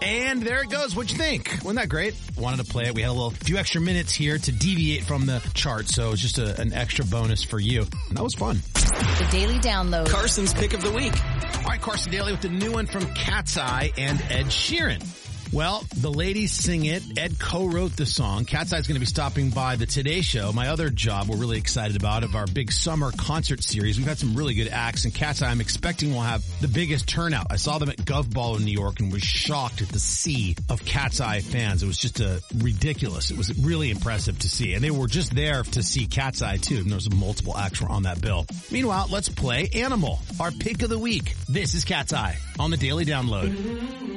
And there it goes. What'd you think? Wasn't that great? Wanted to play it. We had a few extra minutes here to deviate from the chart, so it's just an extra bonus for you. And that was fun. The Daily Download. Carson's Pick of the Week. All right, Carson Daly with the new one from Cat's Eye and Ed Sheeran. Well, the ladies sing it. Ed co-wrote the song. Cat's Eye is going to be stopping by the Today Show, my other job we're really excited about, of our big summer concert series. We've had some really good acts, and Cat's Eye, I'm expecting, will have the biggest turnout. I saw them at Gov Ball in New York and was shocked at the sea of Cat's Eye fans. It was just ridiculous. It was really impressive to see. And they were just there to see Cat's Eye, too. And there was multiple acts were on that bill. Meanwhile, let's play Animal, our pick of the week. This is Cat's Eye on the Daily Download.